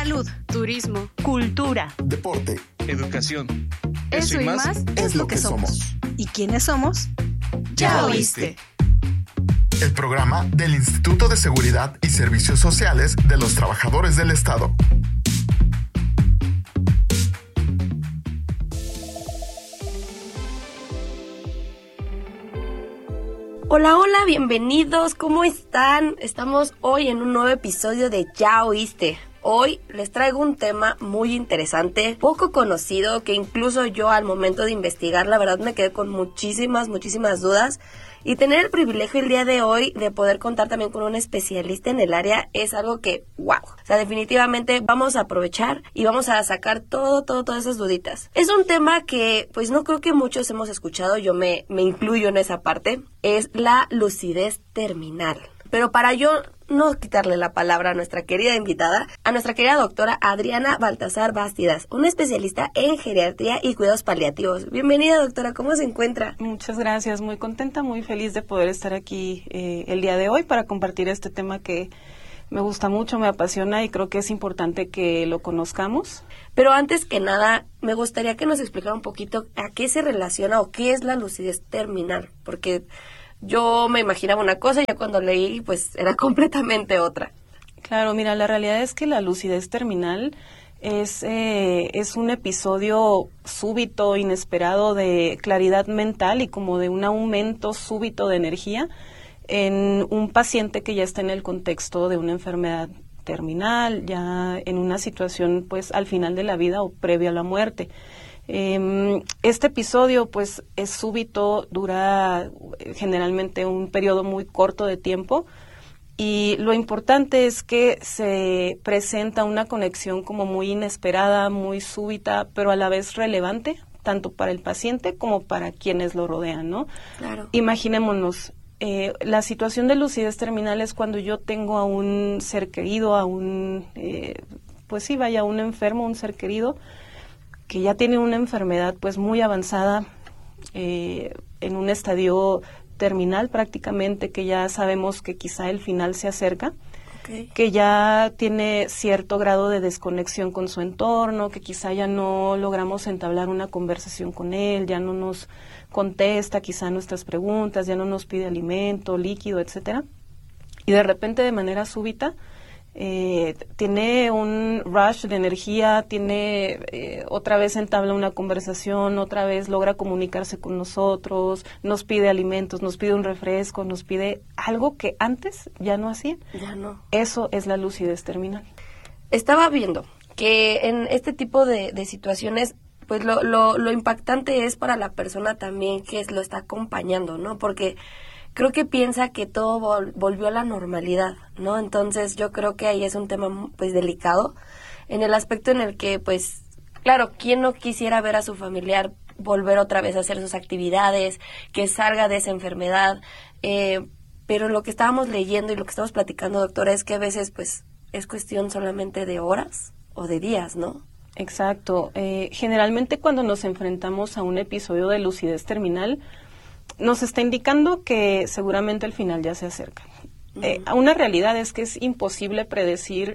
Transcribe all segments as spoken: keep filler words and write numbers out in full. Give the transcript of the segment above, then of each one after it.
Salud, turismo, cultura, deporte, educación. Eso, Eso y más, más es lo que somos. somos. ¿Y quiénes somos? Ya oíste. El programa del Instituto de Seguridad y Servicios Sociales de los Trabajadores del Estado. Hola, hola, bienvenidos, ¿cómo están? Estamos hoy en un nuevo episodio de Ya Oíste. Hoy les traigo un tema muy interesante, poco conocido, que incluso yo al momento de investigar, la verdad me quedé con muchísimas, muchísimas dudas. Y tener el privilegio el día de hoy de poder contar también con un especialista en el área es algo que, wow. O sea, definitivamente vamos a aprovechar y vamos a sacar todo, todo, todas esas duditas. Es un tema que, pues no creo que muchos hemos escuchado, yo me, me incluyo en esa parte, es la lucidez terminal. Pero para yo no quitarle la palabra a nuestra querida invitada, a nuestra querida doctora Adriana Baltasar Bastidas, una especialista en geriatría y cuidados paliativos. Bienvenida, doctora, ¿cómo se encuentra? Muchas gracias, muy contenta, muy feliz de poder estar aquí eh, el día de hoy para compartir este tema que me gusta mucho, me apasiona y creo que es importante que lo conozcamos. Pero antes que nada, me gustaría que nos explicara un poquito a qué se relaciona o qué es la lucidez terminal, porque yo me imaginaba una cosa y ya cuando leí, pues era completamente otra. Claro, mira, la realidad es que la lucidez terminal es, eh, es un episodio súbito, inesperado de claridad mental y como de un aumento súbito de energía en un paciente que ya está en el contexto de una enfermedad terminal, ya en una situación pues al final de la vida o previo a la muerte. Este episodio pues es súbito, dura generalmente un periodo muy corto de tiempo y lo importante es que se presenta una conexión como muy inesperada, muy súbita, pero a la vez relevante, tanto para el paciente como para quienes lo rodean, ¿no? Claro. Imaginémonos, eh, la situación de lucidez terminal es cuando yo tengo a un ser querido, a un, eh, pues sí, vaya, un enfermo, un ser querido, que ya tiene una enfermedad pues muy avanzada, eh, en un estadio terminal prácticamente, que ya sabemos que quizá el final se acerca, okay, que ya tiene cierto grado de desconexión con su entorno, que quizá ya no logramos entablar una conversación con él, ya no nos contesta quizá nuestras preguntas, ya no nos pide alimento, líquido, etcétera. Y de repente, de manera súbita, Eh, tiene un rush de energía, tiene eh, otra vez entabla una conversación, otra vez logra comunicarse con nosotros, nos pide alimentos, nos pide un refresco, nos pide algo que antes ya no hacía. Ya no. Eso es la lucidez terminal. Estaba viendo que en este tipo de, de situaciones, pues lo, lo, lo impactante es para la persona también que es, lo está acompañando, ¿no? Porque creo que piensa que todo vol- volvió a la normalidad, ¿no? Entonces yo creo que ahí es un tema pues delicado, en el aspecto en el que pues, claro, ¿quién no quisiera ver a su familiar volver otra vez a hacer sus actividades, que salga de esa enfermedad? Eh, pero lo que estábamos leyendo y lo que estamos platicando, doctora, es que a veces pues es cuestión solamente de horas o de días, ¿no? Exacto. Eh, generalmente cuando nos enfrentamos a un episodio de lucidez terminal, nos está indicando que seguramente el final ya se acerca. Uh-huh. Eh, una realidad es que es imposible predecir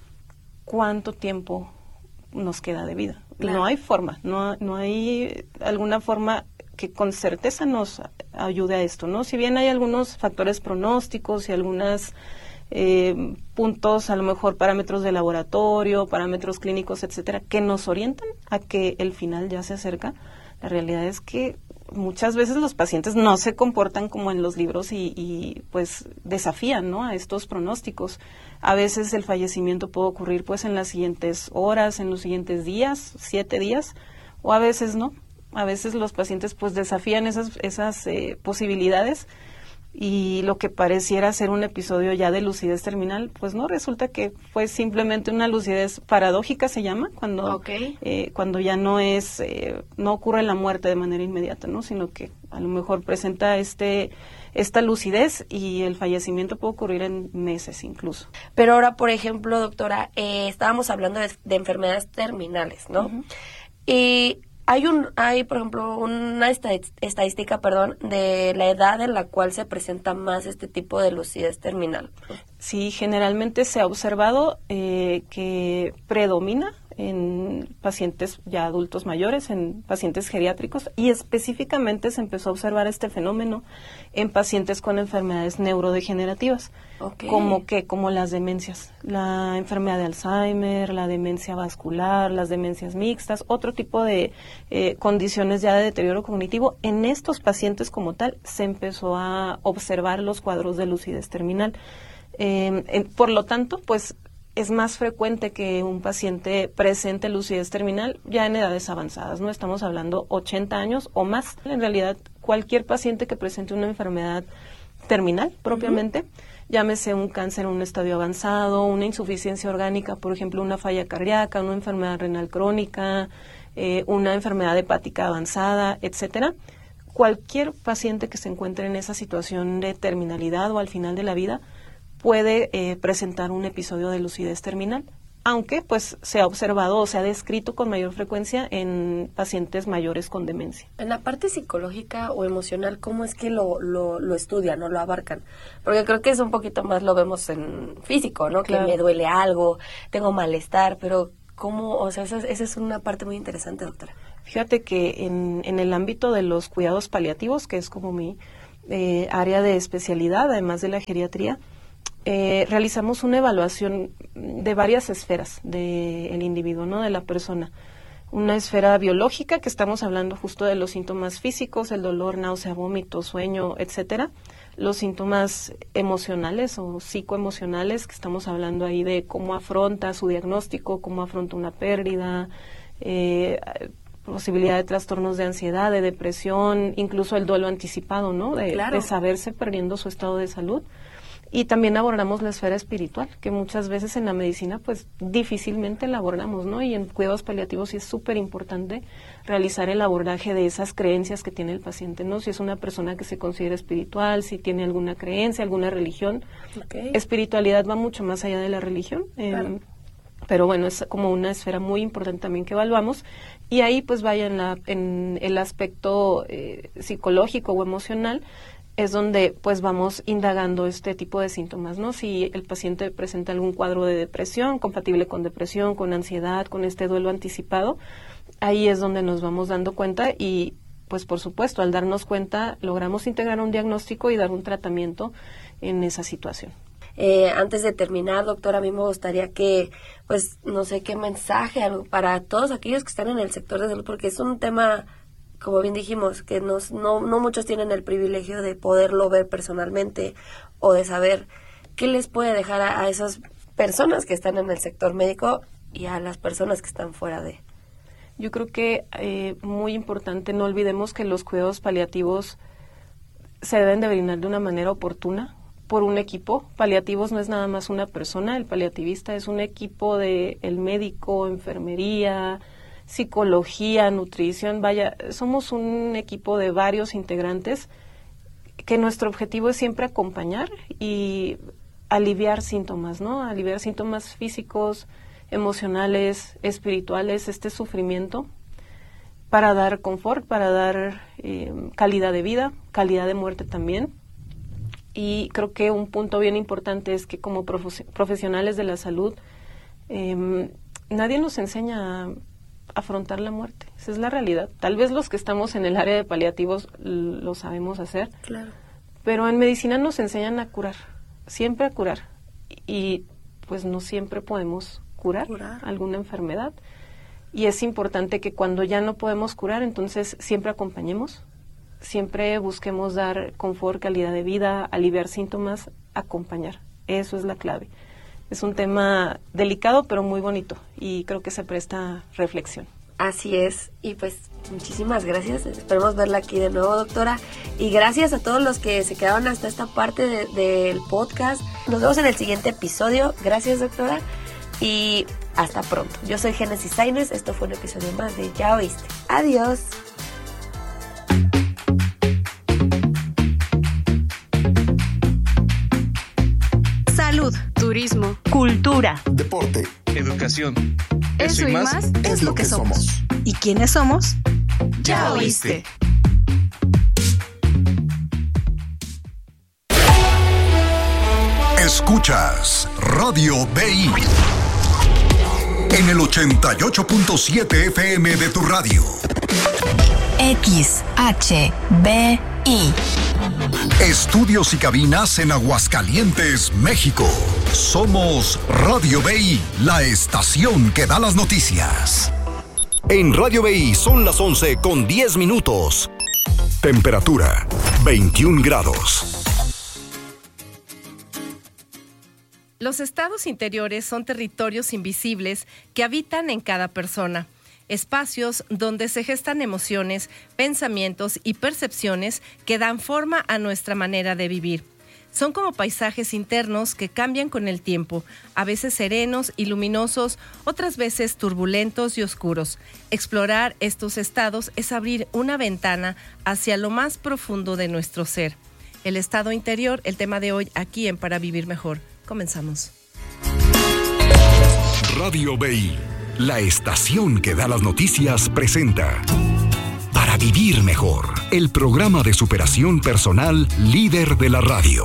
cuánto tiempo nos queda de vida. Claro. No hay forma, no, no hay alguna forma que con certeza nos ayude a esto, ¿no? Si bien hay algunos factores pronósticos y algunos eh, puntos, a lo mejor parámetros de laboratorio, parámetros clínicos, etcétera, que nos orientan a que el final ya se acerca, la realidad es que muchas veces los pacientes no se comportan como en los libros y, y pues desafían, ¿no?, a estos pronósticos. A veces el fallecimiento puede ocurrir pues en las siguientes horas, en los siguientes días, siete días, o a veces no. A veces los pacientes pues desafían esas, esas eh, posibilidades y lo que pareciera ser un episodio ya de lucidez terminal, pues no, resulta que fue simplemente una lucidez paradójica, se llama, cuando okay. eh, cuando ya no es, eh, no ocurre la muerte de manera inmediata, ¿no?, sino que a lo mejor presenta este esta lucidez y el fallecimiento puede ocurrir en meses incluso. Pero ahora, por ejemplo, doctora, eh, estábamos hablando de, de enfermedades terminales, ¿no? Uh-huh. Y Hay, un, hay por ejemplo, una estadística, perdón, de la edad en la cual se presenta más este tipo de lucidez terminal. Sí, generalmente se ha observado eh, que predomina en pacientes ya adultos mayores, en pacientes geriátricos, y específicamente se empezó a observar este fenómeno en pacientes con enfermedades neurodegenerativas, okay. como que como las demencias, la enfermedad de Alzheimer, la demencia vascular, las demencias mixtas, otro tipo de eh, condiciones ya de deterioro cognitivo. En estos pacientes como tal se empezó a observar los cuadros de lucidez terminal. Eh, en, por lo tanto, pues es más frecuente que un paciente presente lucidez terminal ya en edades avanzadas, ¿no? Estamos hablando ochenta años o más. En realidad, cualquier paciente que presente una enfermedad terminal propiamente, uh-huh. llámese un cáncer en un estadio avanzado, una insuficiencia orgánica, por ejemplo, una falla cardíaca, una enfermedad renal crónica, eh, una enfermedad hepática avanzada, etcétera. Cualquier paciente que se encuentre en esa situación de terminalidad o al final de la vida puede eh, presentar un episodio de lucidez terminal, aunque pues se ha observado o se ha descrito con mayor frecuencia en pacientes mayores con demencia. En la parte psicológica o emocional, ¿cómo es que lo, lo, lo estudian o lo abarcan? Porque creo que es un poquito más lo vemos en físico, ¿no? Claro. Que me duele algo, tengo malestar, pero ¿cómo? O sea, esa, esa es una parte muy interesante, doctora. Fíjate que en, en el ámbito de los cuidados paliativos, que es como mi eh, área de especialidad, además de la geriatría, Eh, realizamos una evaluación de varias esferas del individuo, ¿no? De la persona. Una esfera biológica, que estamos hablando justo de los síntomas físicos, el dolor, náusea, vómito, sueño, etcétera. Los síntomas emocionales o psicoemocionales, que estamos hablando ahí de cómo afronta su diagnóstico, cómo afronta una pérdida, eh, posibilidad de trastornos de ansiedad, de depresión, incluso el duelo anticipado, ¿no? De, claro. de saberse perdiendo su estado de salud. Y también abordamos la esfera espiritual, que muchas veces en la medicina pues difícilmente la abordamos, ¿no? Y en cuidados paliativos sí es súper importante realizar el abordaje de esas creencias que tiene el paciente, ¿no? Si es una persona que se considera espiritual, si tiene alguna creencia, alguna religión. Okay. Espiritualidad va mucho más allá de la religión, eh, claro. pero bueno, es como una esfera muy importante también que evaluamos. Y ahí pues vaya en, la, en el aspecto eh, psicológico o emocional, es donde pues vamos indagando este tipo de síntomas, ¿no? Si el paciente presenta algún cuadro de depresión, compatible con depresión, con ansiedad, con este duelo anticipado, ahí es donde nos vamos dando cuenta y pues por supuesto al darnos cuenta logramos integrar un diagnóstico y dar un tratamiento en esa situación. Eh, antes de terminar, doctora, a mí me gustaría que, pues, no sé qué mensaje algo para todos aquellos que están en el sector de salud, porque es un tema, como bien dijimos, que nos, no, no muchos tienen el privilegio de poderlo ver personalmente o de saber qué les puede dejar a, a esas personas que están en el sector médico y a las personas que están fuera de. Yo creo que eh, muy importante, no olvidemos que los cuidados paliativos se deben de brindar de una manera oportuna por un equipo. Paliativos no es nada más una persona, el paliativista es un equipo de el médico, enfermería, psicología, nutrición, vaya, somos un equipo de varios integrantes que nuestro objetivo es siempre acompañar y aliviar síntomas, ¿no? Aliviar síntomas físicos, emocionales, espirituales, este sufrimiento, para dar confort, para dar eh, calidad de vida, calidad de muerte también. Y creo que un punto bien importante es que como profe- profesionales de la salud, eh, nadie nos enseña a afrontar la muerte. Esa es la realidad. Tal vez los que estamos en el área de paliativos l- lo sabemos hacer, claro. Pero en medicina nos enseñan a curar, siempre a curar. Y pues no siempre podemos curar, curar alguna enfermedad. Y es importante que cuando ya no podemos curar, entonces siempre acompañemos, siempre busquemos dar confort, calidad de vida, aliviar síntomas, acompañar. Eso es la clave. Es un tema delicado, pero muy bonito, y creo que se presta reflexión. Así es, y pues muchísimas gracias, esperemos verla aquí de nuevo, doctora, y gracias a todos los que se quedaron hasta esta parte de, del podcast. Nos vemos en el siguiente episodio. Gracias, doctora, y hasta pronto. Yo soy Génesis Sainz, esto fue un episodio más de Ya Oíste. Adiós. Salud, turismo, cultura, deporte, educación. Eso, Eso y más, más es lo que somos. somos. ¿Y quiénes somos? Ya oíste. Escuchas Radio B I en el ochenta y ocho punto siete F M de tu radio. X H B I. Estudios y cabinas en Aguascalientes, México. Somos Radio B I, la estación que da las noticias. En Radio B I son las once con diez minutos. Temperatura veintiún grados. Los estados interiores son territorios invisibles que habitan en cada persona. Espacios donde se gestan emociones, pensamientos y percepciones que dan forma a nuestra manera de vivir. Son como paisajes internos que cambian con el tiempo, a veces serenos y luminosos, otras veces turbulentos y oscuros. Explorar estos estados es abrir una ventana hacia lo más profundo de nuestro ser. El estado interior, el tema de hoy aquí en Para Vivir Mejor. Comenzamos. Radio B I, la estación que da las noticias, presenta Para Vivir Mejor, el programa de superación personal líder de la radio.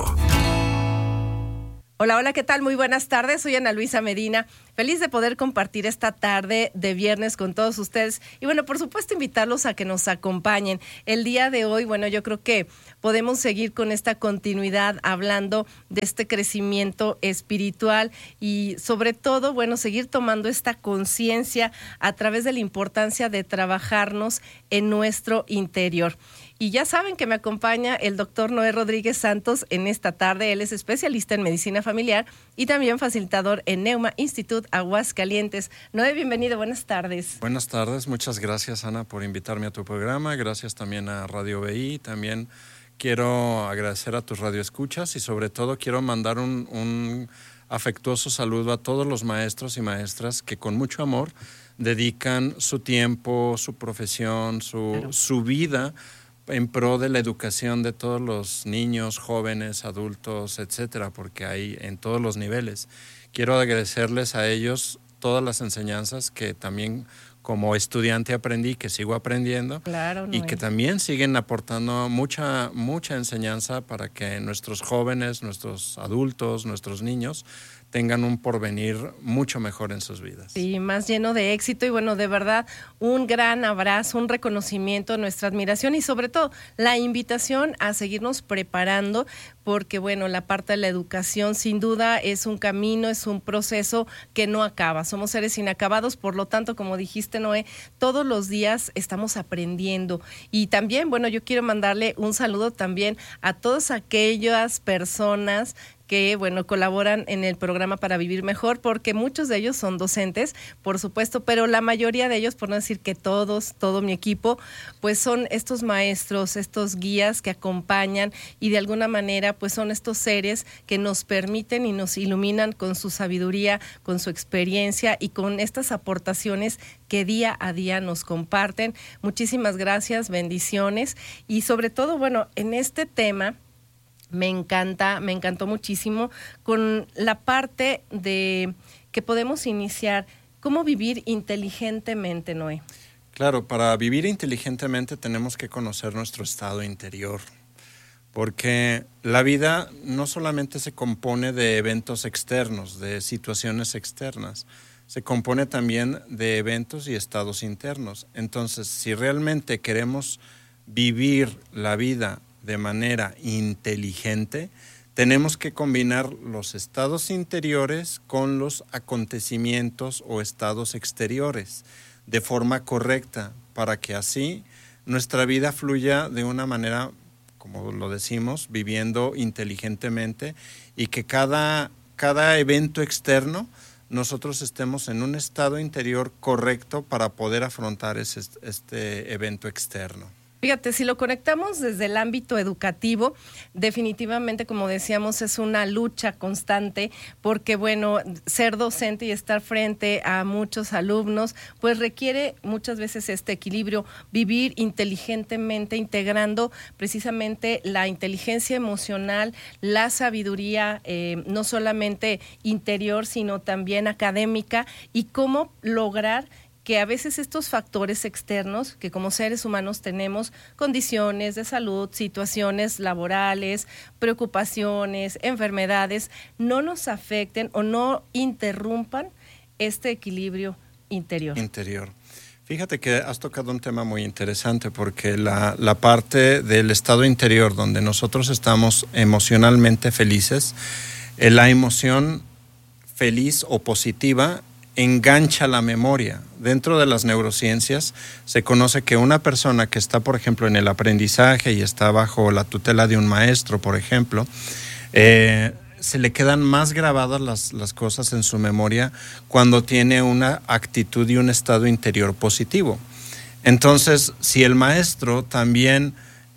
Hola, hola, ¿qué tal? Muy buenas tardes, soy Ana Luisa Medina, feliz de poder compartir esta tarde de viernes con todos ustedes y bueno, por supuesto invitarlos a que nos acompañen. El día de hoy, bueno, yo creo que podemos seguir con esta continuidad hablando de este crecimiento espiritual y sobre todo, bueno, seguir tomando esta conciencia a través de la importancia de trabajarnos en nuestro interior. Y ya saben que me acompaña el doctor Noé Rodríguez Santos en esta tarde. Él es especialista en medicina familiar y también facilitador en Neuma Institute Aguascalientes. Noé, bienvenido, buenas tardes. Buenas tardes, muchas gracias, Ana, por invitarme a tu programa. Gracias también a Radio B I. También quiero agradecer a tus radioescuchas y sobre todo quiero mandar un, un afectuoso saludo a todos los maestros y maestras que con mucho amor dedican su tiempo, su profesión, su, claro. su vida en pro de la educación de todos los niños, jóvenes, adultos, etcétera, porque hay en todos los niveles. Quiero agradecerles a ellos todas las enseñanzas que también como estudiante aprendí, que sigo aprendiendo, claro, no y que es. también siguen aportando mucha, mucha enseñanza para que nuestros jóvenes, nuestros adultos, nuestros niños tengan un porvenir mucho mejor en sus vidas. Sí, más lleno de éxito y bueno, de verdad, un gran abrazo, un reconocimiento, nuestra admiración y sobre todo la invitación a seguirnos preparando porque bueno, la parte de la educación sin duda es un camino, es un proceso que no acaba. Somos seres inacabados, por lo tanto, como dijiste, Noé, todos los días estamos aprendiendo. Y también, bueno, yo quiero mandarle un saludo también a todas aquellas personas que, bueno, colaboran en el programa Para Vivir Mejor, porque muchos de ellos son docentes, por supuesto, pero la mayoría de ellos, por no decir que todos, todo mi equipo, pues son estos maestros, estos guías que acompañan y de alguna manera, pues son estos seres que nos permiten y nos iluminan con su sabiduría, con su experiencia y con estas aportaciones que día a día nos comparten. Muchísimas gracias, bendiciones y sobre todo, bueno, en este tema me encanta, me encantó muchísimo con la parte de que podemos iniciar, ¿cómo vivir inteligentemente, Noé? Claro, para vivir inteligentemente tenemos que conocer nuestro estado interior, porque la vida no solamente se compone de eventos externos, de situaciones externas, se compone también de eventos y estados internos. Entonces, si realmente queremos vivir la vida de manera inteligente, tenemos que combinar los estados interiores con los acontecimientos o estados exteriores de forma correcta para que así nuestra vida fluya de una manera, como lo decimos, viviendo inteligentemente y que cada, cada evento externo nosotros estemos en un estado interior correcto para poder afrontar ese, este evento externo. Fíjate, si lo conectamos desde el ámbito educativo, definitivamente, como decíamos, es una lucha constante porque, bueno, ser docente y estar frente a muchos alumnos, pues requiere muchas veces este equilibrio, vivir inteligentemente, integrando precisamente la inteligencia emocional, la sabiduría, eh, no solamente interior, sino también académica, y cómo lograr que a veces estos factores externos, que como seres humanos tenemos condiciones de salud, situaciones laborales, preocupaciones, enfermedades, no nos afecten o no interrumpan este equilibrio interior. Interior. Fíjate que has tocado un tema muy interesante porque la, la parte del estado interior donde nosotros estamos emocionalmente felices, eh, la emoción feliz o positiva engancha la memoria. Dentro de las neurociencias se conoce que una persona que está, por ejemplo, en el aprendizaje y está bajo la tutela de un maestro, por ejemplo, eh, se le quedan más grabadas las, las cosas en su memoria cuando tiene una actitud y un estado interior positivo. Entonces, si el maestro también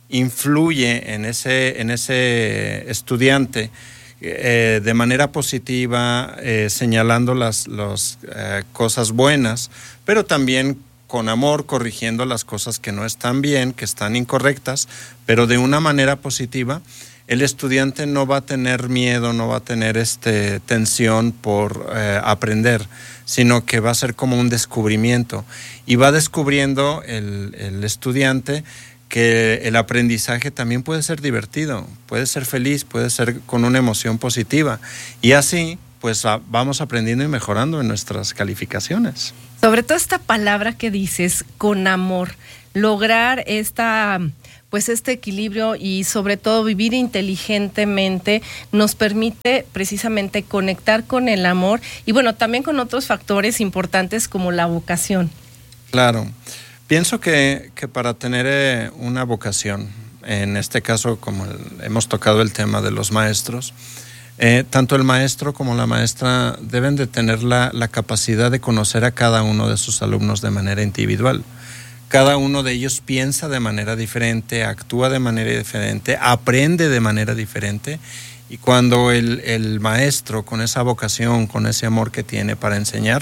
influye en ese, en ese estudiante Eh, de manera positiva, eh, señalando las, las eh, cosas buenas, pero también con amor, corrigiendo las cosas que no están bien, que están incorrectas, pero de una manera positiva, el estudiante no va a tener miedo, no va a tener este, tensión por eh, aprender, sino que va a ser como un descubrimiento. Y va descubriendo el, el estudiante que el aprendizaje también puede ser divertido, puede ser feliz, puede ser con una emoción positiva. Y así, pues vamos aprendiendo y mejorando en nuestras calificaciones. Sobre todo esta palabra que dices, con amor, lograr esta, pues este equilibrio y sobre todo vivir inteligentemente nos permite precisamente conectar con el amor y bueno, también con otros factores importantes como la vocación. Claro. Pienso que, que para tener eh, una vocación, en este caso como el, hemos tocado el tema de los maestros, eh, tanto el maestro como la maestra deben de tener la, la capacidad de conocer a cada uno de sus alumnos de manera individual. Cada uno de ellos piensa de manera diferente, actúa de manera diferente, aprende de manera diferente y cuando el, el maestro con esa vocación, con ese amor que tiene para enseñar,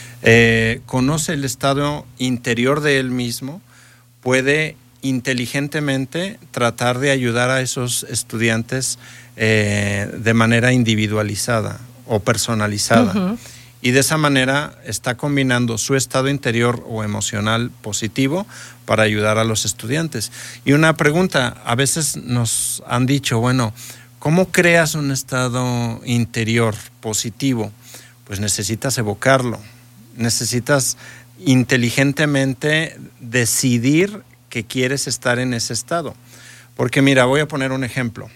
Eh, conoce el estado interior de él mismo, puede inteligentemente tratar de ayudar a esos estudiantes eh, de manera individualizada o personalizada. Uh-huh. Y de esa manera está combinando su estado interior o emocional positivo para ayudar a los estudiantes. Y una pregunta, a veces nos han dicho, bueno, ¿cómo creas un estado interior positivo? Pues necesitas evocarlo. Necesitas inteligentemente decidir que quieres estar en ese estado. Porque mira, voy a poner un ejemplo.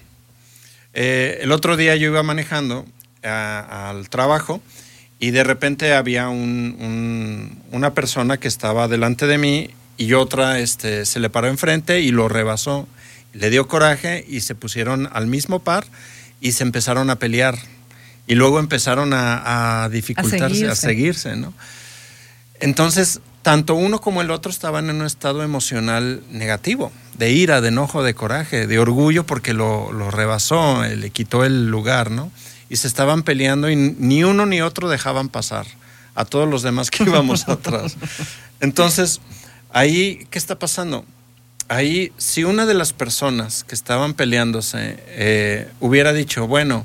Eh, el otro día yo iba manejando a, al trabajo y de repente había un, un, una persona que estaba delante de mí y otra este, se le paró enfrente y lo rebasó. Le dio coraje y se pusieron al mismo par y se empezaron a pelear. Y luego empezaron a, a dificultarse, a seguirse. a seguirse, ¿no? Entonces, tanto uno como el otro estaban en un estado emocional negativo, de ira, de enojo, de coraje, de orgullo porque lo, lo rebasó, le quitó el lugar, ¿no? Y se estaban peleando y ni uno ni otro dejaban pasar a todos los demás que íbamos atrás. Entonces, ahí, ¿qué está pasando? Ahí, si una de las personas que estaban peleándose eh, hubiera dicho, bueno,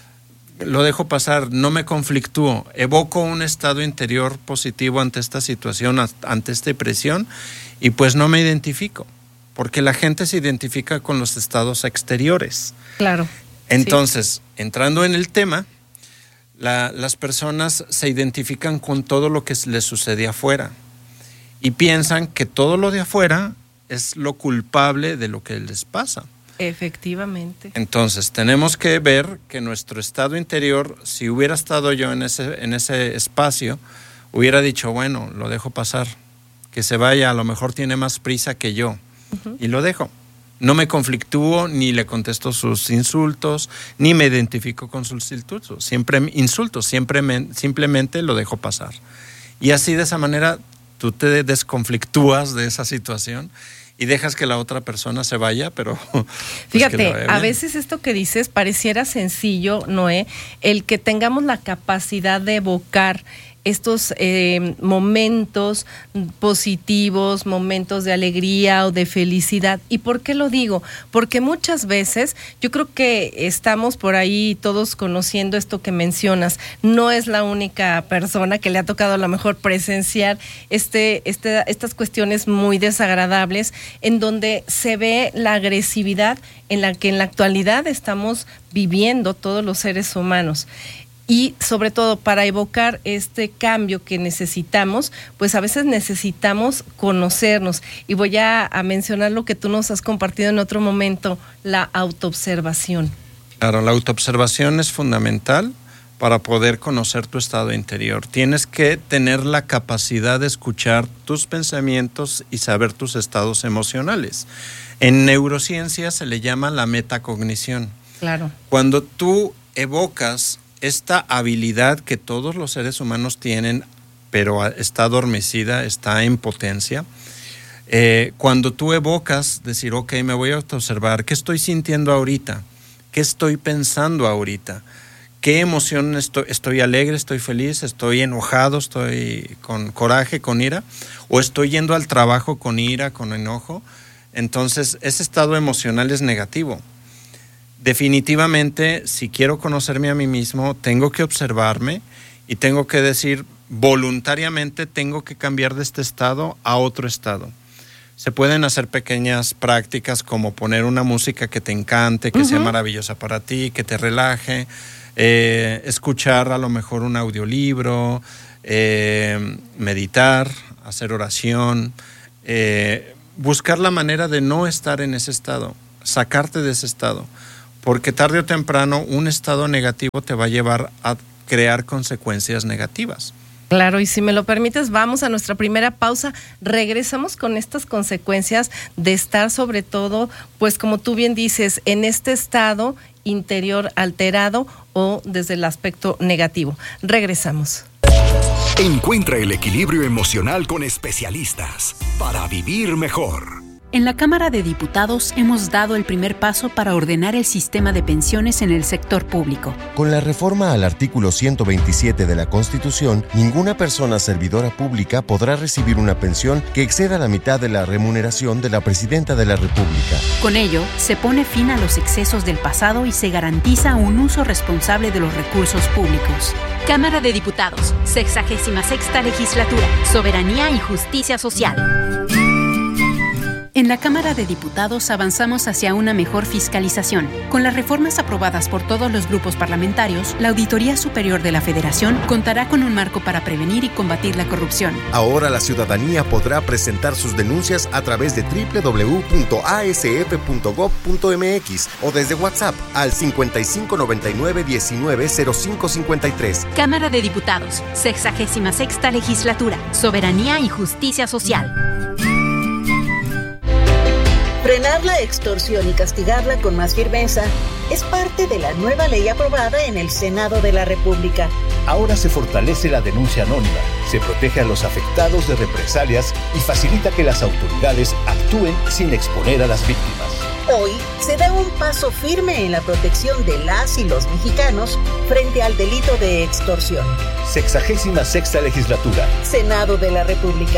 lo dejo pasar, no me conflictúo, evoco un estado interior positivo ante esta situación, ante esta presión, y pues no me identifico, porque la gente se identifica con los estados exteriores. Claro. Entonces, sí. entrando en el tema, la, las personas se identifican con todo lo que les sucede afuera y piensan que todo lo de afuera es lo culpable de lo que les pasa. Efectivamente. Entonces, tenemos que ver que nuestro estado interior, si hubiera estado yo en ese, en ese espacio, hubiera dicho, bueno, lo dejo pasar, que se vaya, a lo mejor tiene más prisa que yo, uh-huh. y lo dejo. No me conflictúo, ni le contesto sus insultos, ni me identifico con sus insultos, siempre insultos, siempre me, simplemente lo dejo pasar. Y así de esa manera tú te desconflictúas de esa situación y dejas que la otra persona se vaya, pero... Pues fíjate, a veces esto que dices pareciera sencillo, Noé, el que tengamos la capacidad de evocar estos eh, momentos positivos, momentos de alegría o de felicidad. ¿Y por qué lo digo? Porque muchas veces yo creo que estamos por ahí todos conociendo esto que mencionas. No es la única persona que le ha tocado a lo mejor presenciar este, este, estas cuestiones muy desagradables en donde se ve la agresividad en la que en la actualidad estamos viviendo todos los seres humanos. Y sobre todo para evocar este cambio que necesitamos, pues a veces necesitamos conocernos. Y voy a, a mencionar lo que tú nos has compartido en otro momento, la autoobservación. Claro, la autoobservación es fundamental para poder conocer tu estado interior. Tienes que tener la capacidad de escuchar tus pensamientos y saber tus estados emocionales. En neurociencia se le llama la metacognición. Claro. Cuando tú evocas esta habilidad que todos los seres humanos tienen, pero está adormecida, está en potencia, eh, cuando tú evocas, decir, ok, me voy a autoobservar, ¿qué estoy sintiendo ahorita? ¿Qué estoy pensando ahorita? ¿Qué emoción estoy? ¿Estoy alegre, estoy feliz, estoy enojado, estoy con coraje, con ira? ¿O estoy yendo al trabajo con ira, con enojo? Entonces, ese estado emocional es negativo. Definitivamente, si quiero conocerme a mí mismo, tengo que observarme y tengo que decir, voluntariamente tengo que cambiar de este estado a otro estado. Se pueden hacer pequeñas prácticas como poner una música que te encante, que uh-huh. sea maravillosa para ti, que te relaje, eh, escuchar a lo mejor un audiolibro, eh, meditar, hacer oración, eh, buscar la manera de no estar en ese estado, sacarte de ese estado. Porque tarde o temprano un estado negativo te va a llevar a crear consecuencias negativas. Claro, y si me lo permites, vamos a nuestra primera pausa. Regresamos con estas consecuencias de estar sobre todo, pues como tú bien dices, en este estado interior alterado o desde el aspecto negativo. Regresamos. Encuentra el equilibrio emocional con especialistas para vivir mejor. En la Cámara de Diputados hemos dado el primer paso para ordenar el sistema de pensiones en el sector público. Con la reforma al artículo ciento veintisiete de la Constitución, ninguna persona servidora pública podrá recibir una pensión que exceda la mitad de la remuneración de la Presidenta de la República. Con ello, se pone fin a los excesos del pasado y se garantiza un uso responsable de los recursos públicos. Cámara de Diputados, sexagésima sexta legislatura, soberanía y justicia social. En la Cámara de Diputados avanzamos hacia una mejor fiscalización. Con las reformas aprobadas por todos los grupos parlamentarios, la Auditoría Superior de la Federación contará con un marco para prevenir y combatir la corrupción. Ahora la ciudadanía podrá presentar sus denuncias a través de doble u doble u doble u punto a s f punto gob punto m x o desde WhatsApp al cincuenta y cinco noventa y nueve diecinueve cero cinco cincuenta y tres. Cámara de Diputados, sexagésima sexta legislatura, soberanía y justicia social. Frenar la extorsión y castigarla con más firmeza es parte de la nueva ley aprobada en el Senado de la República. Ahora se fortalece la denuncia anónima, se protege a los afectados de represalias y facilita que las autoridades actúen sin exponer a las víctimas. Hoy se da un paso firme en la protección de las y los mexicanos frente al delito de extorsión. Sexagésima sexta legislatura. Senado de la República.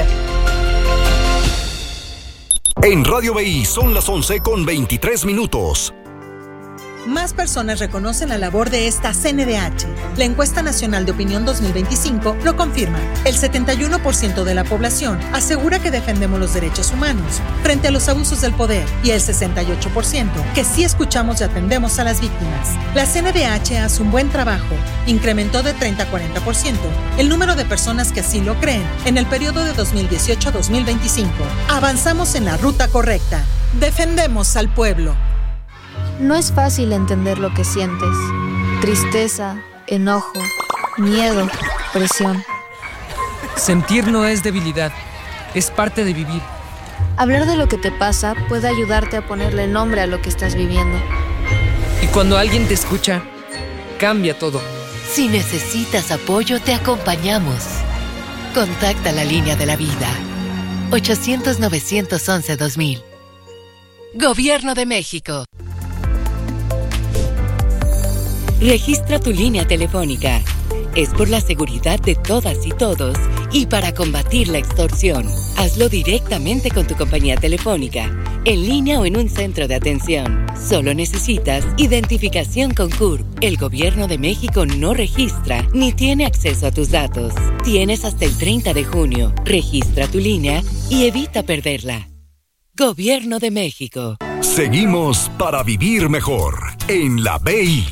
En Radio B I son las once con veintitrés minutos. Más personas reconocen la labor de esta C N D H. La encuesta nacional de opinión dos mil veinticinco lo confirma. El setenta y uno por ciento de la población asegura que defendemos los derechos humanos frente a los abusos del poder y el sesenta y ocho por ciento que sí escuchamos y atendemos a las víctimas. La C N D H hace un buen trabajo. Incrementó de treinta a cuarenta por ciento el número de personas que así lo creen en el periodo de dos mil dieciocho a dos mil veinticinco. Avanzamos en la ruta correcta. Defendemos al pueblo. No es fácil entender lo que sientes. Tristeza, enojo, miedo, presión. Sentir no es debilidad, es parte de vivir. Hablar de lo que te pasa puede ayudarte a ponerle nombre a lo que estás viviendo. Y cuando alguien te escucha, cambia todo. Si necesitas apoyo, te acompañamos. Contacta la línea de la vida. ochocientos, novecientos once, dos mil. Gobierno de México. Registra tu línea telefónica. Es por la seguridad de todas y todos y para combatir la extorsión. Hazlo directamente con tu compañía telefónica, en línea o en un centro de atención. Solo necesitas identificación con C U R P. El Gobierno de México no registra ni tiene acceso a tus datos. Tienes hasta el treinta de junio. Registra tu línea y evita perderla. Gobierno de México. Seguimos para vivir mejor en la B I.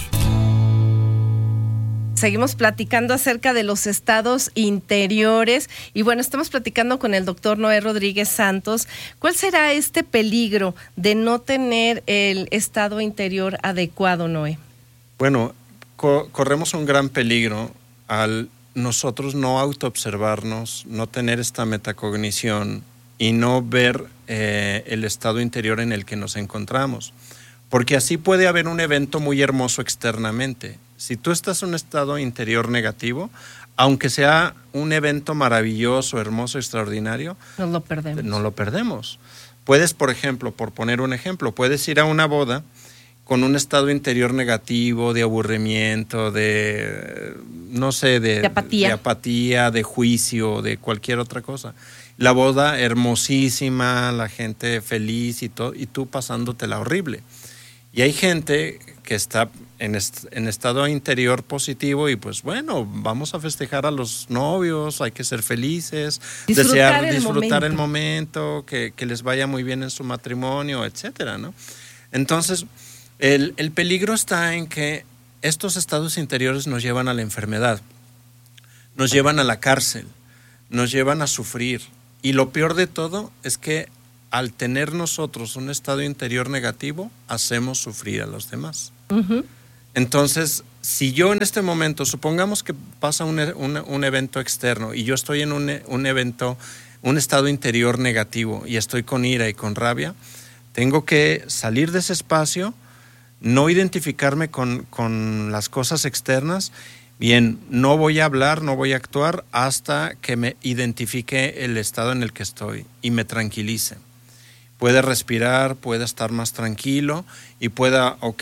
Seguimos platicando acerca de los estados interiores y bueno, estamos platicando con el doctor Noé Rodríguez Santos. ¿Cuál será este peligro de no tener el estado interior adecuado, Noé? Bueno, co- corremos un gran peligro al nosotros no autoobservarnos, no tener esta metacognición y no ver eh, el estado interior en el que nos encontramos. Porque así puede haber un evento muy hermoso externamente. Si tú estás en un estado interior negativo, aunque sea un evento maravilloso, hermoso, extraordinario, nos lo perdemos. No lo perdemos. Puedes, por ejemplo, por poner un ejemplo, puedes ir a una boda con un estado interior negativo, de aburrimiento, de, no sé, de, de apatía, de, apatía, de juicio, de cualquier otra cosa. La boda hermosísima, la gente feliz y todo, y tú pasándotela horrible. Y hay gente que está en, est- en estado interior positivo y pues bueno, vamos a festejar a los novios, hay que ser felices, disfrutar desear el disfrutar momento. el momento, que, que les vaya muy bien en su matrimonio, etcétera, ¿no? Entonces, el, el peligro está en que estos estados interiores nos llevan a la enfermedad, nos llevan a la cárcel, nos llevan a sufrir. Y lo peor de todo es que al tener nosotros un estado interior negativo, hacemos sufrir a los demás. Uh-huh. Entonces, si yo en este momento, supongamos que pasa un, un, un evento externo y yo estoy en un, un evento, un estado interior negativo y estoy con ira y con rabia, tengo que salir de ese espacio, no identificarme con, con las cosas externas. Bien, no voy a hablar, no voy a actuar hasta que me identifique el estado en el que estoy y me tranquilice. Puede respirar, pueda estar más tranquilo y pueda, ok,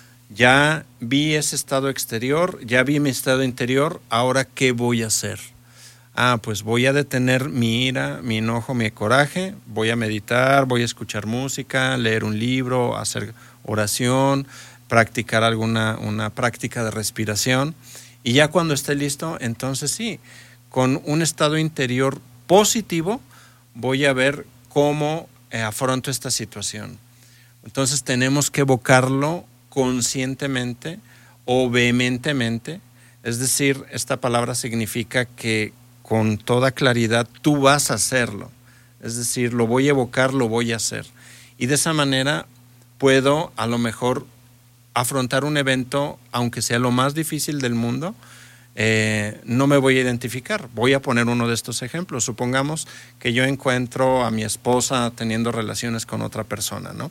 ya vi ese estado exterior, ya vi mi estado interior, ahora ¿qué voy a hacer? Ah, pues voy a detener mi ira, mi enojo, mi coraje, voy a meditar, voy a escuchar música, leer un libro, hacer oración, practicar alguna una práctica de respiración. Y ya cuando esté listo, entonces sí, con un estado interior positivo, voy a ver cómo eh, afronto esta situación. Entonces tenemos que evocarlo conscientemente o vehementemente. Es decir, esta palabra significa que con toda claridad tú vas a hacerlo. Es decir, lo voy a evocar, lo voy a hacer. Y de esa manera puedo a lo mejor afrontar un evento, aunque sea lo más difícil del mundo, eh, no me voy a identificar. Voy a poner uno de estos ejemplos. Supongamos que yo encuentro a mi esposa teniendo relaciones con otra persona, ¿no?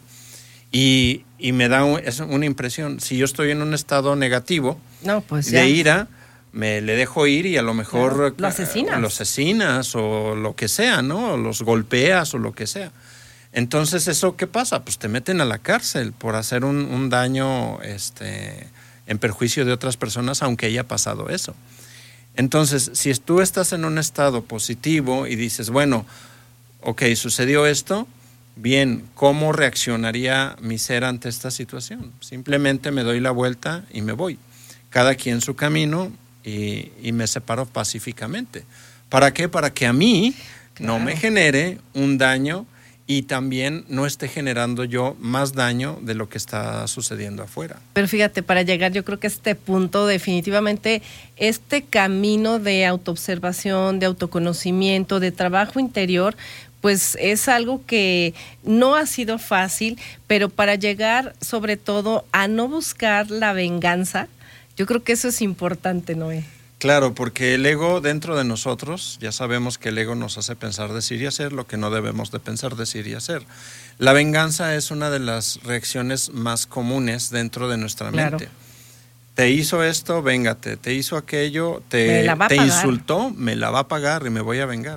Y, y me da un, es una impresión. Si yo estoy en un estado negativo, no, pues de ya. ira, me le dejo ir y a lo mejor claro, lo asesinas. lo asesinas o lo que sea, ¿no? Los golpeas o lo que sea. Entonces, ¿eso qué pasa? Pues te meten a la cárcel por hacer un, un daño este, en perjuicio de otras personas, aunque haya pasado eso. Entonces, si tú estás en un estado positivo y dices, bueno, ok, sucedió esto, bien, ¿cómo reaccionaría mi ser ante esta situación? Simplemente me doy la vuelta y me voy. Cada quien su camino y, y me separo pacíficamente. ¿Para qué? Para que a mí claro. no me genere un daño y también no esté generando yo más daño de lo que está sucediendo afuera. Pero fíjate, para llegar yo creo que a este punto definitivamente este camino de autoobservación, de autoconocimiento, de trabajo interior, pues es algo que no ha sido fácil, pero para llegar sobre todo a no buscar la venganza, yo creo que eso es importante, Noé. Claro, porque el ego dentro de nosotros, ya sabemos que el ego nos hace pensar, decir y hacer lo que no debemos de pensar, decir y hacer. La venganza es una de las reacciones más comunes dentro de nuestra claro. mente. Te hizo esto, véngate, te hizo aquello, te, te insultó, me la va a pagar y me voy a vengar.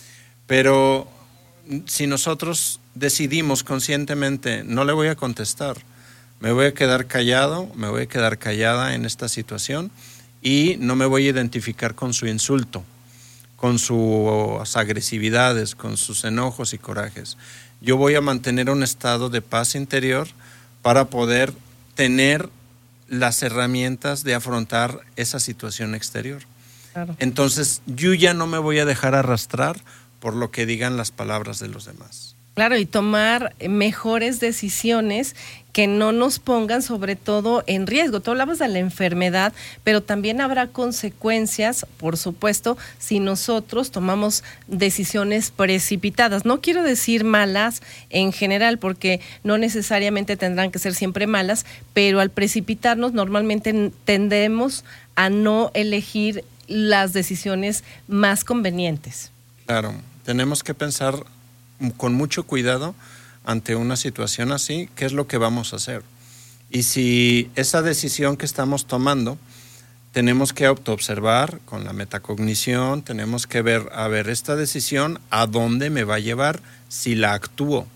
Pero si nosotros decidimos conscientemente, no le voy a contestar, me voy a quedar callado, me voy a quedar callada en esta situación y no me voy a identificar con su insulto, con sus agresividades, con sus enojos y corajes. Yo voy a mantener un estado de paz interior para poder tener las herramientas de afrontar esa situación exterior. Claro. Entonces, yo ya no me voy a dejar arrastrar por lo que digan las palabras de los demás. Claro, y tomar mejores decisiones que no nos pongan sobre todo en riesgo. Tú hablabas de la enfermedad, pero también habrá consecuencias, por supuesto, si nosotros tomamos decisiones precipitadas. No quiero decir malas en general, porque no necesariamente tendrán que ser siempre malas, pero al precipitarnos normalmente tendemos a no elegir las decisiones más convenientes. Claro, tenemos que pensar con mucho cuidado ante una situación así, qué es lo que vamos a hacer. Y si esa decisión que estamos tomando, tenemos que autoobservar con la metacognición, tenemos que ver, a ver, esta decisión, ¿a dónde me va a llevar si la actúo?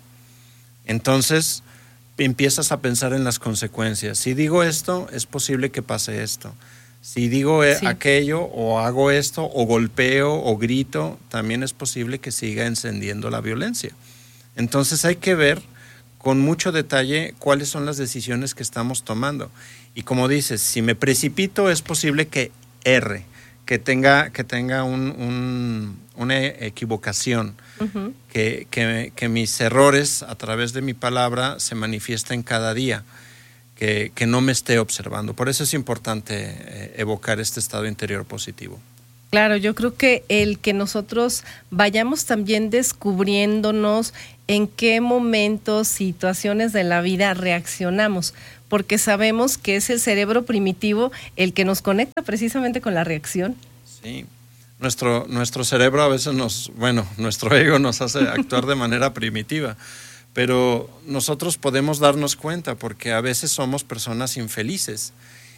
Entonces, empiezas a pensar en las consecuencias. Si digo esto, es posible que pase esto. Si digo sí. aquello, o hago esto, o golpeo, o grito, también es posible que siga encendiendo la violencia. Entonces hay que ver con mucho detalle cuáles son las decisiones que estamos tomando. Y como dices, si me precipito, es posible que erre, que tenga, que tenga un, un, una equivocación, uh-huh. que, que, que mis errores a través de mi palabra se manifiesten cada día. Que, que no me esté observando. Por eso es importante eh, evocar este estado interior positivo. Claro, yo creo que el que nosotros vayamos también descubriéndonos en qué momentos, situaciones de la vida reaccionamos, porque sabemos que es el cerebro primitivo el que nos conecta precisamente con la reacción. Sí, nuestro, nuestro cerebro a veces nos, bueno, nuestro ego nos hace actuar de manera primitiva. Pero nosotros podemos darnos cuenta porque a veces somos personas infelices,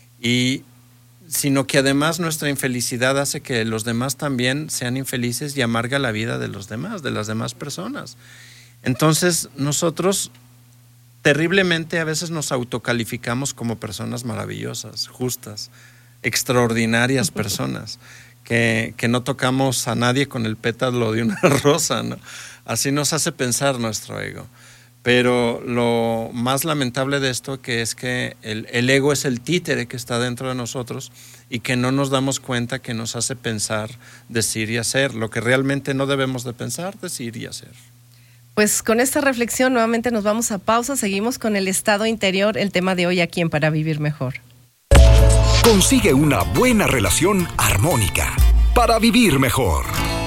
y sino que además nuestra infelicidad hace que los demás también sean infelices y amarga la vida de los demás, de las demás personas. Entonces nosotros terriblemente a veces nos autocalificamos como personas maravillosas, justas, extraordinarias personas, que, que no tocamos a nadie con el pétalo de una rosa, ¿no? Así nos hace pensar nuestro ego. Pero lo más lamentable de esto que es que el, el ego es el títere que está dentro de nosotros y que no nos damos cuenta que nos hace pensar, decir y hacer lo que realmente no debemos de pensar, decir y hacer. Pues con esta reflexión nuevamente nos vamos a pausa, seguimos con el estado interior, el tema de hoy aquí en Para Vivir Mejor. Consigue una buena relación armónica para vivir mejor.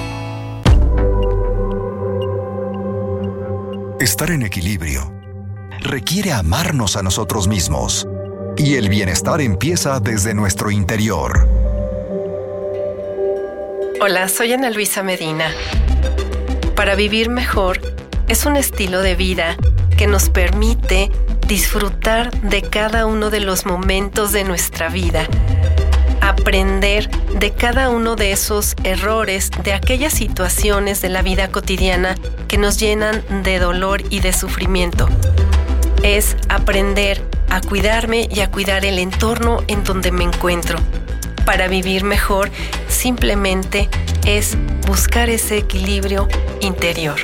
Estar en equilibrio requiere amarnos a nosotros mismos, y el bienestar empieza desde nuestro interior. Hola, soy Ana Luisa Medina. Para vivir mejor es un estilo de vida que nos permite disfrutar de cada uno de los momentos de nuestra vida, aprender de cada uno de esos errores, de aquellas situaciones de la vida cotidiana que nos llenan de dolor y de sufrimiento. Es aprender a cuidarme y a cuidar el entorno en donde me encuentro. Para vivir mejor, simplemente es buscar ese equilibrio interior.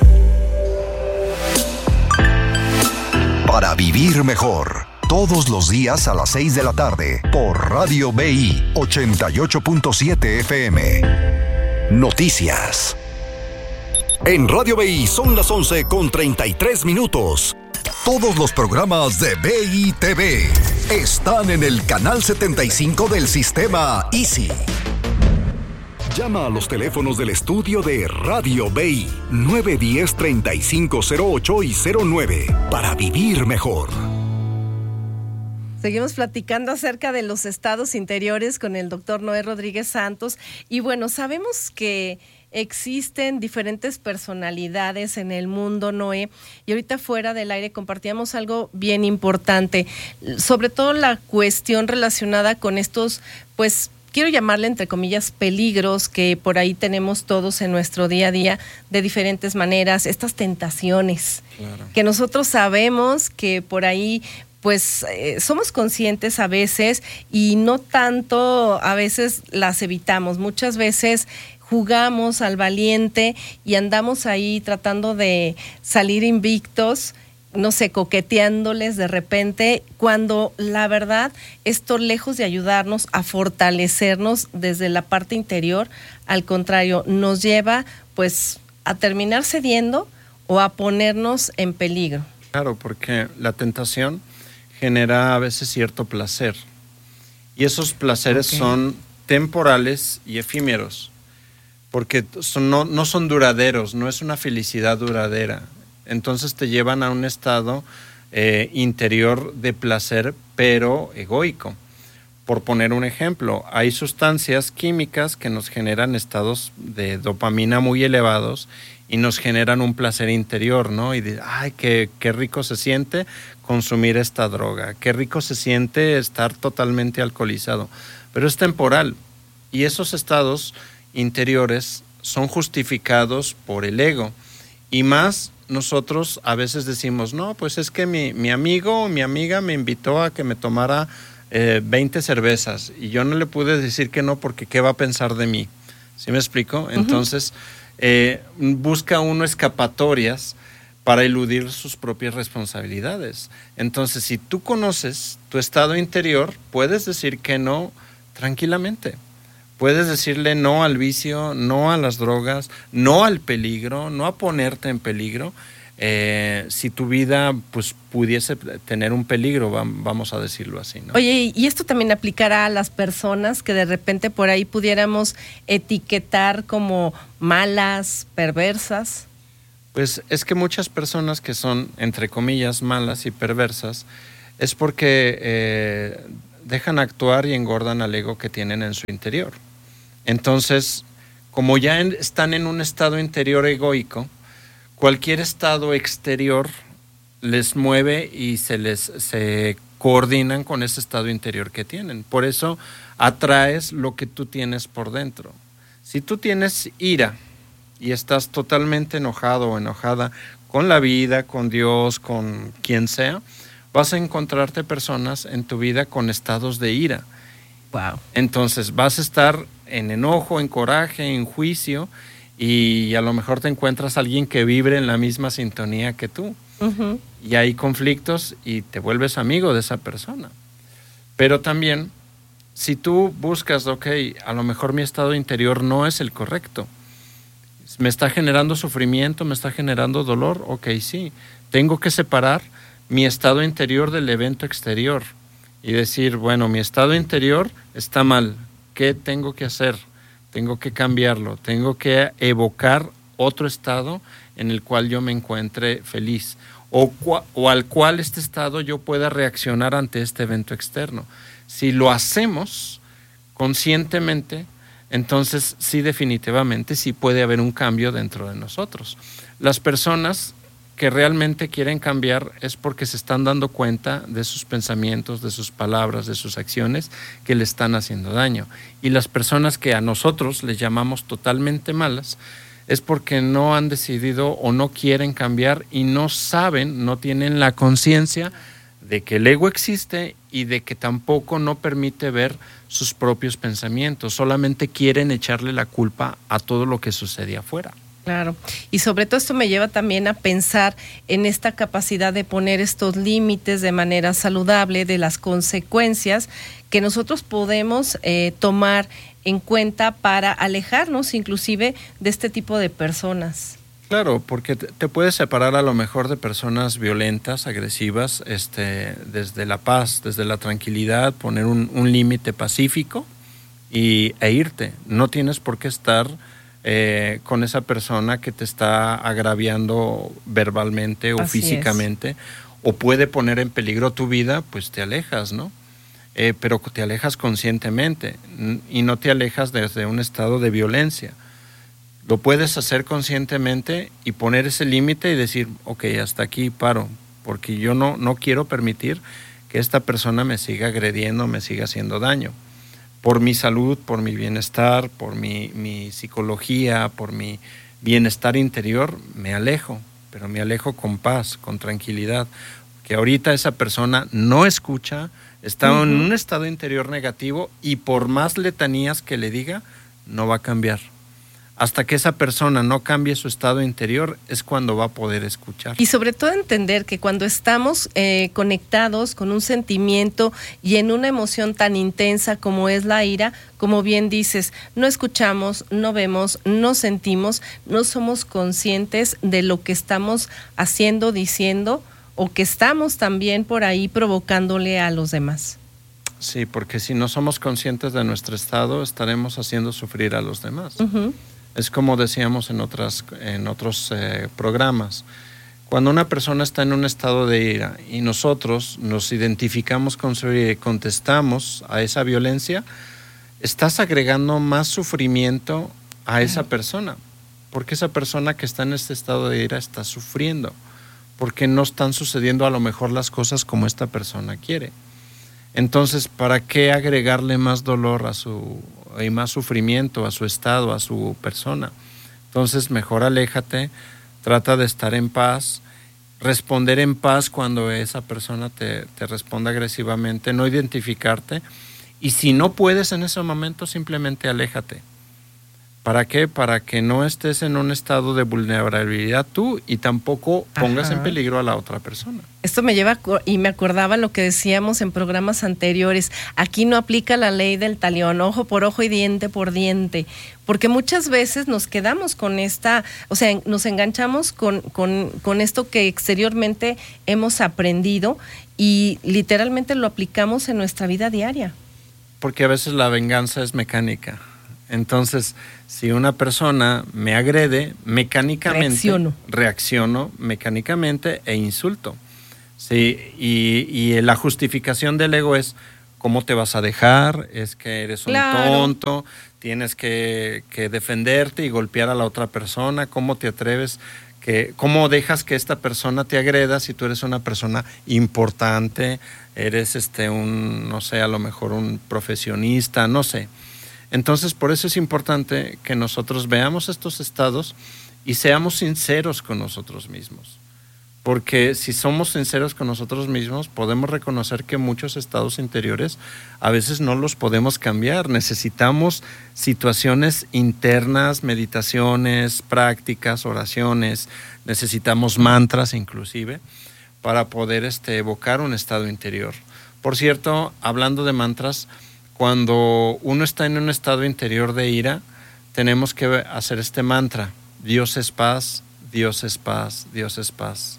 Para vivir mejor, todos los días a las seis de la tarde, por Radio B I ochenta y ocho punto siete F M. Noticias. En Radio B I son las once con treinta y tres minutos. Todos los programas de B I T V están en el canal setenta y cinco del sistema Easy. Llama a los teléfonos del estudio de Radio B I nueve uno cero, treinta y cinco cero ocho y cero nueve para vivir mejor. Seguimos platicando acerca de los estados interiores con el doctor Noé Rodríguez Santos. Y bueno, sabemos que existen diferentes personalidades en el mundo, Noé, y ahorita fuera del aire compartíamos algo bien importante, sobre todo la cuestión relacionada con estos, pues, quiero llamarle entre comillas peligros que por ahí tenemos todos en nuestro día a día de diferentes maneras, estas tentaciones, claro, que nosotros sabemos que por ahí pues eh, somos conscientes a veces y no tanto a veces las evitamos. Muchas veces jugamos al valiente y andamos ahí tratando de salir invictos, no sé, coqueteándoles de repente, cuando la verdad esto, lejos de ayudarnos a fortalecernos desde la parte interior, al contrario, nos lleva pues a terminar cediendo o a ponernos en peligro. Claro, porque la tentación genera a veces cierto placer y esos placeres okay. son temporales y efímeros, porque son, no, no son duraderos, no es una felicidad duradera. Entonces te llevan a un estado eh, interior de placer, pero egoico. Por poner un ejemplo, hay sustancias químicas que nos generan estados de dopamina muy elevados y nos generan un placer interior, ¿no? Y de, ay, qué, qué rico se siente consumir esta droga, qué rico se siente estar totalmente alcoholizado. Pero es temporal y esos estados interiores son justificados por el ego. Y más nosotros a veces decimos, no, pues es que mi, mi amigo o mi amiga me invitó a que me tomara eh, veinte cervezas y yo no le pude decir que no porque ¿qué va a pensar de mí? ¿Sí me explico? Uh-huh. Entonces eh, busca uno escapatorias para eludir sus propias responsabilidades. Entonces, si tú conoces tu estado interior, puedes decir que no tranquilamente. Puedes decirle no al vicio, no a las drogas, no al peligro, no a ponerte en peligro. Eh, si tu vida pues pudiese tener un peligro, vamos a decirlo así, ¿no? Oye, y esto también aplicará a las personas que de repente por ahí pudiéramos etiquetar como malas, perversas. Pues es que muchas personas que son, entre comillas, malas y perversas, es porque eh, dejan actuar y engordan al ego que tienen en su interior. Entonces, como ya en, están en un estado interior egoico, cualquier estado exterior les mueve y se les se coordinan con ese estado interior que tienen. Por eso atraes lo que tú tienes por dentro. Si tú tienes ira y estás totalmente enojado o enojada con la vida, con Dios, con quien sea, vas a encontrarte personas en tu vida con estados de ira. Wow. Entonces vas a estar en enojo, en coraje, en juicio, y a lo mejor te encuentras a alguien que vibre en la misma sintonía que tú. Uh-huh. Y hay conflictos y te vuelves amigo de esa persona. Pero también, si tú buscas, ok, a lo mejor mi estado interior no es el correcto, me está generando sufrimiento, me está generando dolor, ok, sí, tengo que separar mi estado interior del evento exterior y decir, bueno, mi estado interior está mal, ¿qué tengo que hacer? Tengo que cambiarlo, tengo que evocar otro estado en el cual yo me encuentre feliz o, cua- o al cual este estado yo pueda reaccionar ante este evento externo. Si lo hacemos conscientemente, entonces sí, definitivamente sí puede haber un cambio dentro de nosotros. Las personas que realmente quieren cambiar es porque se están dando cuenta de sus pensamientos, de sus palabras, de sus acciones que le están haciendo daño. Y las personas que a nosotros les llamamos totalmente malas es porque no han decidido o no quieren cambiar y no saben, no tienen la conciencia de que el ego existe y de que tampoco no permite ver sus propios pensamientos, solamente quieren echarle la culpa a todo lo que sucede afuera. Claro, y sobre todo esto me lleva también a pensar en esta capacidad de poner estos límites de manera saludable, de las consecuencias que nosotros podemos eh, tomar en cuenta para alejarnos inclusive de este tipo de personas. Claro, porque te puedes separar a lo mejor de personas violentas, agresivas, este, desde la paz, desde la tranquilidad, poner un, un límite pacífico y, e irte. No tienes por qué estar eh, con esa persona que te está agraviando verbalmente o Así físicamente, es. O puede poner en peligro tu vida, pues te alejas, ¿no? Eh, pero te alejas conscientemente y no te alejas desde un estado de violencia. Lo puedes hacer conscientemente y poner ese límite y decir, ok, hasta aquí paro, porque yo no, no quiero permitir que esta persona me siga agrediendo, me siga haciendo daño. Por mi salud, por mi bienestar, por mi, mi psicología, por mi bienestar interior, me alejo, pero me alejo con paz, con tranquilidad. que ahorita esa persona no escucha, está uh-huh. en un estado interior negativo y por más letanías que le diga, no va a cambiar. Hasta que esa persona no cambie su estado interior es cuando va a poder escuchar. Y sobre todo entender que cuando estamos eh, conectados con un sentimiento y en una emoción tan intensa como es la ira, como bien dices, no escuchamos, no vemos, no sentimos, no somos conscientes de lo que estamos haciendo, diciendo o que estamos también por ahí provocándole a los demás. Sí, porque si no somos conscientes de nuestro estado, estaremos haciendo sufrir a los demás. Uh-huh. Es como decíamos en, otras, en otros eh, programas. Cuando una persona está en un estado de ira y nosotros nos identificamos con su ira y contestamos a esa violencia, estás agregando más sufrimiento a esa persona. Porque esa persona que está en este estado de ira está sufriendo. Porque no están sucediendo a lo mejor las cosas como esta persona quiere. Entonces, ¿para qué agregarle más dolor a su, y más sufrimiento a su estado, a su persona? Entonces, mejor aléjate, trata de estar en paz, responder en paz cuando esa persona te, te responda agresivamente, no identificarte. Y si no puedes en ese momento, simplemente aléjate. ¿Para qué? Para que no estés en un estado de vulnerabilidad tú y tampoco pongas Ajá. en peligro a la otra persona. Esto me lleva y me acordaba lo que decíamos en programas anteriores. Aquí no aplica la ley del talión, ojo por ojo y diente por diente, porque muchas veces nos quedamos con esta, o sea, nos enganchamos con, con, con esto que exteriormente hemos aprendido y literalmente lo aplicamos en nuestra vida diaria. Porque a veces la venganza es mecánica. Entonces, si una persona me agrede, mecánicamente reacciono, reacciono mecánicamente e insulto. Sí, y, y la justificación del ego es ¿cómo te vas a dejar? Es que eres un claro. tonto, tienes que, que defenderte y golpear a la otra persona. ¿Cómo te atreves? Que, ¿Cómo dejas que esta persona te agreda si tú eres una persona importante? Eres este un, no sé, a lo mejor un profesionista, no sé. Entonces, por eso es importante que nosotros veamos estos estados y seamos sinceros con nosotros mismos. Porque si somos sinceros con nosotros mismos, podemos reconocer que muchos estados interiores a veces no los podemos cambiar. Necesitamos situaciones internas, meditaciones, prácticas, oraciones, necesitamos mantras inclusive, para poder este, evocar un estado interior. Por cierto, hablando de mantras, cuando uno está en un estado interior de ira, tenemos que hacer este mantra: Dios es paz, Dios es paz, Dios es paz.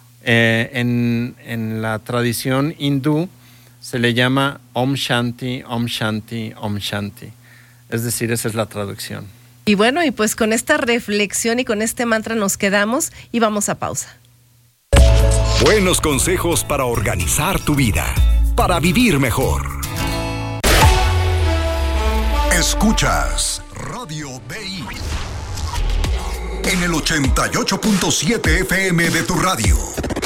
Eh, en, en la tradición hindú se le llama Om Shanti, Om Shanti, Om Shanti. Es decir, esa es la traducción. Y bueno, y pues con esta reflexión y con este mantra nos quedamos y vamos a pausa. Buenos consejos para organizar tu vida, para vivir mejor. Escuchas Radio B I en el ochenta y ocho punto siete F M de tu radio.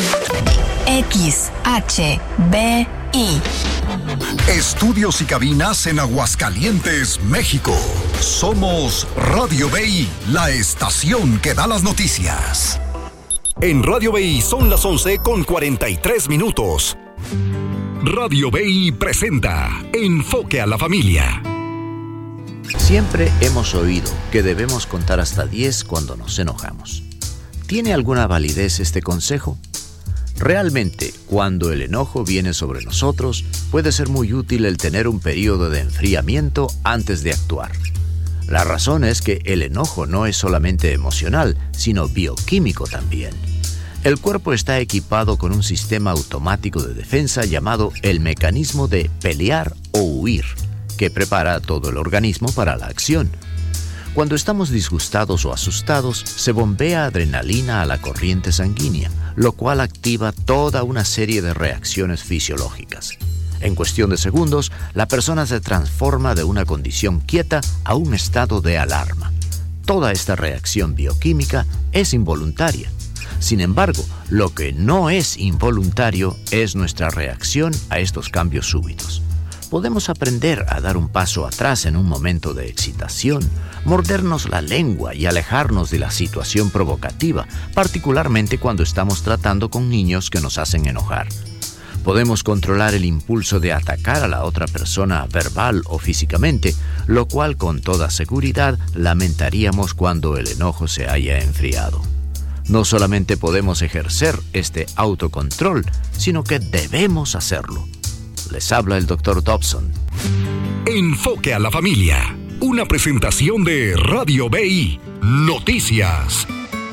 X H B I. Estudios y cabinas en Aguascalientes, México. Somos Radio B I, la estación que da las noticias. En Radio B I son las once con cuarenta y tres minutos. Radio B I presenta Enfoque a la Familia. Siempre hemos oído que debemos contar hasta diez cuando nos enojamos. ¿Tiene alguna validez este consejo? Realmente, cuando el enojo viene sobre nosotros, puede ser muy útil el tener un periodo de enfriamiento antes de actuar. La razón es que el enojo no es solamente emocional, sino bioquímico también. El cuerpo está equipado con un sistema automático de defensa llamado el mecanismo de pelear o huir, que prepara a todo el organismo para la acción. Cuando estamos disgustados o asustados, se bombea adrenalina a la corriente sanguínea, lo cual activa toda una serie de reacciones fisiológicas. En cuestión de segundos, la persona se transforma de una condición quieta a un estado de alarma. Toda esta reacción bioquímica es involuntaria. Sin embargo, lo que no es involuntario es nuestra reacción a estos cambios súbitos. podemos aprender a dar un paso atrás en un momento de excitación, mordernos la lengua y alejarnos de la situación provocativa, particularmente cuando estamos tratando con niños que nos hacen enojar. Podemos controlar el impulso de atacar a la otra persona verbal o físicamente, lo cual con toda seguridad lamentaríamos cuando el enojo se haya enfriado. No solamente podemos ejercer este autocontrol, sino que debemos hacerlo. Les habla el doctor Dobson. Enfoque a la familia. Una presentación de Radio B I Noticias.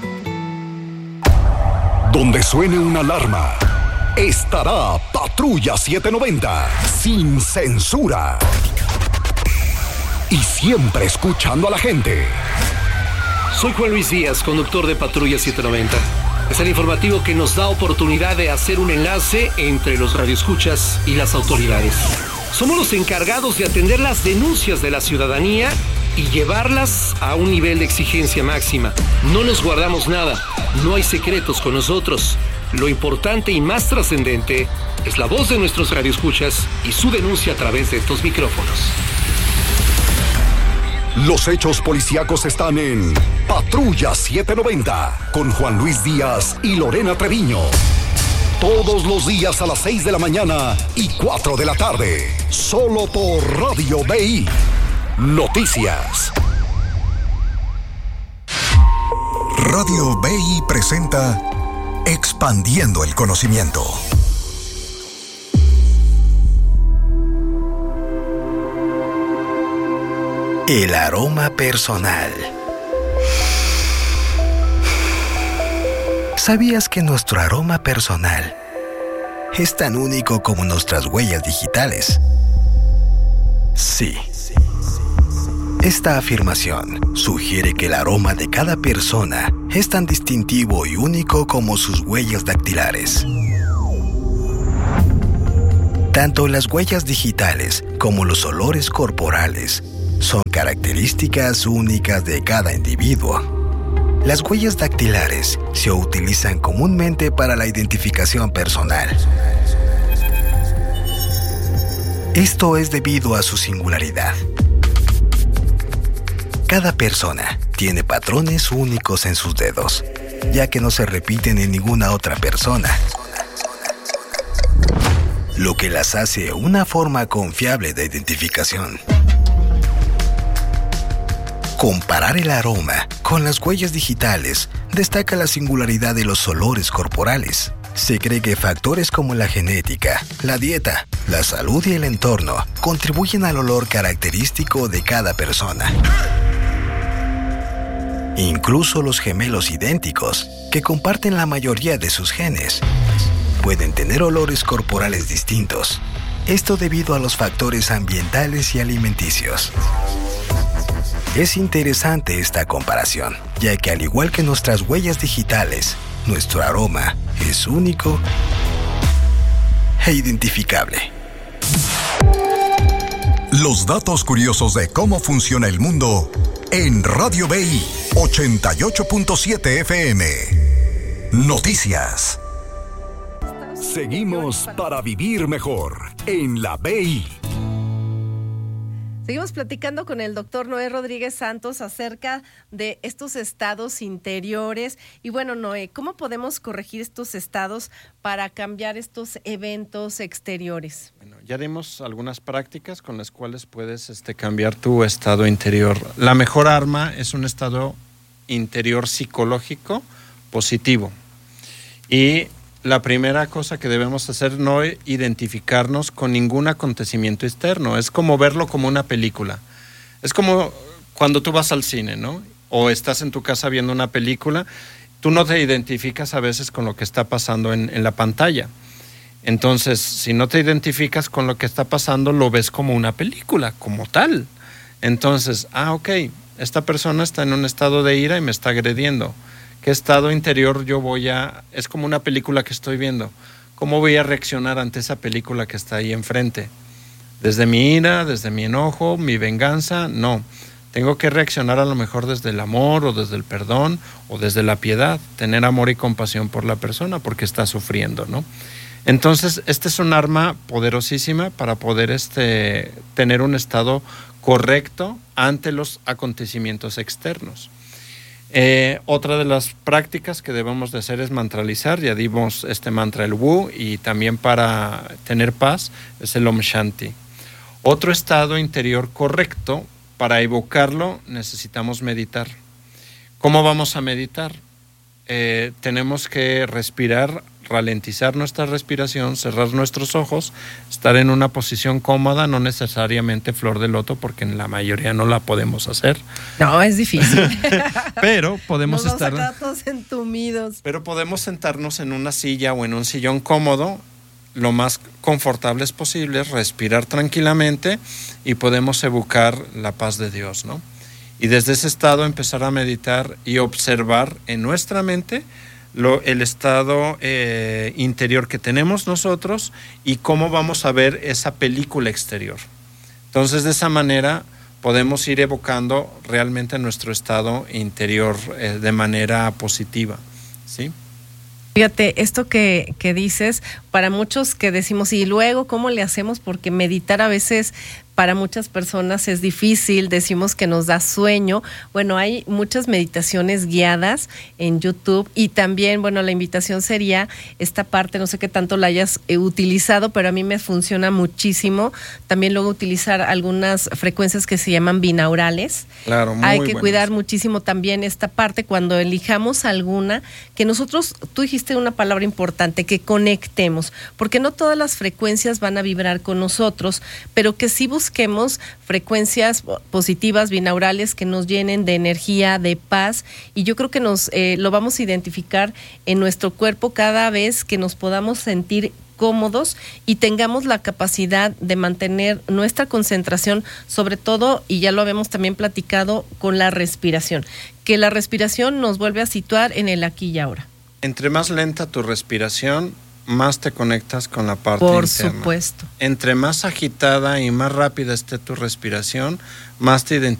Donde suene una alarma, estará Patrulla setecientos noventa, sin censura. Y siempre escuchando a la gente. Soy Juan Luis Díaz, conductor de Patrulla setecientos noventa. Es el informativo que nos da oportunidad de hacer un enlace entre los radioescuchas y las autoridades. Somos los encargados de atender las denuncias de la ciudadanía y llevarlas a un nivel de exigencia máxima. No nos guardamos nada, no hay secretos con nosotros. Lo importante y más trascendente es la voz de nuestros radioescuchas y su denuncia a través de estos micrófonos. Los hechos policíacos están en Patrulla setecientos noventa con Juan Luis Díaz y Lorena Treviño. Todos los días a las seis de la mañana y cuatro de la tarde. Solo por Radio B I Noticias. Radio B I presenta Expandiendo el Conocimiento. El aroma personal. ¿Sabías que nuestro aroma personal es tan único como nuestras huellas digitales? Sí. Esta afirmación sugiere que el aroma de cada persona es tan distintivo y único como sus huellas dactilares. Tanto las huellas digitales como los olores corporales son características únicas de cada individuo. Las huellas dactilares se utilizan comúnmente para la identificación personal. Esto es debido a su singularidad. Cada persona tiene patrones únicos en sus dedos, ya que no se repiten en ninguna otra persona, lo que las hace una forma confiable de identificación. Comparar el aroma con las huellas digitales destaca la singularidad de los olores corporales. Se cree que factores como la genética, la dieta, la salud y el entorno contribuyen al olor característico de cada persona. Incluso los gemelos idénticos, que comparten la mayoría de sus genes, pueden tener olores corporales distintos. Esto debido a los factores ambientales y alimenticios. Es interesante esta comparación, ya que al igual que nuestras huellas digitales, nuestro aroma es único e identificable. Los datos curiosos de cómo funciona el mundo en Radio B I ochenta y ocho punto siete F M. Noticias. Seguimos para vivir mejor en la B I. Seguimos platicando con el doctor Noé Rodríguez Santos acerca de estos estados interiores. Y bueno, Noé, ¿cómo podemos corregir estos estados para cambiar estos eventos exteriores? Bueno, ya dimos algunas prácticas con las cuales puedes este, cambiar tu estado interior. La mejor arma es un estado interior psicológico positivo. Y la primera cosa que debemos hacer no es identificarnos con ningún acontecimiento externo. Es como verlo como una película. Es como cuando tú vas al cine, ¿no? O estás en tu casa viendo una película, tú no te identificas a veces con lo que está pasando en, en la pantalla. Entonces, si no te identificas con lo que está pasando, lo ves como una película, como tal. Entonces, ah, ok, esta persona está en un estado de ira y me está agrediendo. ¿Qué estado interior yo voy a...? Es como una película que estoy viendo. ¿Cómo voy a reaccionar ante esa película que está ahí enfrente? ¿Desde mi ira, desde mi enojo, mi venganza? No. Tengo que reaccionar a lo mejor desde el amor o desde el perdón o desde la piedad. Tener amor y compasión por la persona porque está sufriendo, ¿no? Entonces, esta es un arma poderosísima para poder este, tener un estado correcto ante los acontecimientos externos. Eh, otra de las prácticas que debemos de hacer es mantralizar. Ya dimos este mantra, el Wu, y también para tener paz es el Om Shanti. Otro estado interior correcto, para evocarlo necesitamos meditar. ¿Cómo vamos a meditar? Eh, tenemos que respirar, ralentizar nuestra respiración, cerrar nuestros ojos, estar en una posición cómoda, no necesariamente flor de loto, porque en la mayoría no la podemos hacer. No, es difícil. Pero podemos Nos estar... vamos a quedar todos entumidos. Pero podemos sentarnos en una silla o en un sillón cómodo, lo más confortables posibles, respirar tranquilamente y podemos evocar la paz de Dios, ¿no? Y desde ese estado empezar a meditar y observar en nuestra mente Lo, el estado eh, interior que tenemos nosotros y cómo vamos a ver esa película exterior. Entonces, de esa manera podemos ir evocando realmente nuestro estado interior eh, de manera positiva, ¿sí? Fíjate, esto que, que dices, para muchos que decimos, y luego, ¿cómo le hacemos? Porque meditar a veces para muchas personas es difícil, decimos que nos da sueño. Bueno, hay muchas meditaciones guiadas en YouTube y también, bueno, la invitación sería esta parte, no sé qué tanto la hayas eh, utilizado, pero a mí me funciona muchísimo. También luego utilizar algunas frecuencias que se llaman binaurales. Claro, muy Hay que buenas. cuidar muchísimo también esta parte cuando elijamos alguna, que nosotros, tú dijiste una palabra importante, que conectemos, porque no todas las frecuencias van a vibrar con nosotros, pero que sí busquemos frecuencias positivas, binaurales, que nos llenen de energía, de paz, y yo creo que nos eh, lo vamos a identificar en nuestro cuerpo cada vez que nos podamos sentir cómodos y tengamos la capacidad de mantener nuestra concentración, sobre todo, y ya lo habíamos también platicado, con la respiración, que la respiración nos vuelve a situar en el aquí y ahora. Entre más lenta tu respiración, más te conectas con la parte Por interna. supuesto. Entre más agitada y más rápida esté tu respiración, más te identificas